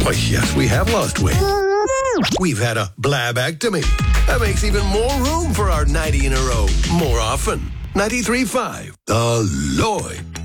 Why, yes, we have lost weight. We've had a blabectomy. That makes even more room for our 90 in a row. More often. 93.5. The Lloyd.